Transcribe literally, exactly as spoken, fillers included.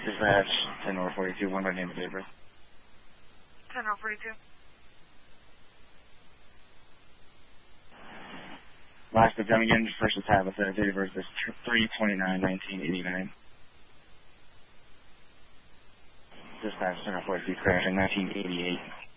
Dispatch, ten over forty-two, one by name of David. ten over forty-two. Last of Dunnigan, first is Tabitha, date of birth is three twenty-nine nineteen eighty-nine. Dispatch, ten over forty-two, crashing nineteen eighty-eight.